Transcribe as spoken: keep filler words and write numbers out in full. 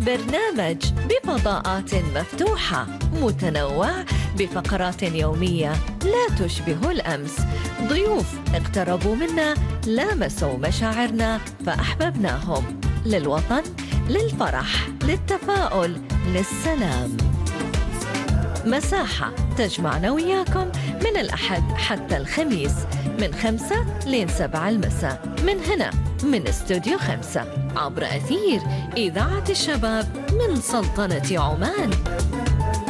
برنامج بفضاءات مفتوحة متنوع بفقرات يومية لا تشبه الأمس. ضيوف اقتربوا منا، لامسوا مشاعرنا فأحببناهم. للوطن، للفرح، للتفاؤل، للسلام. مساحة تجمعنا وياكم من الأحد حتى الخميس من خمسة لين سبعة المساء من هنا من استوديو خمسة عبر أثير إذاعة الشباب من سلطنة عمان.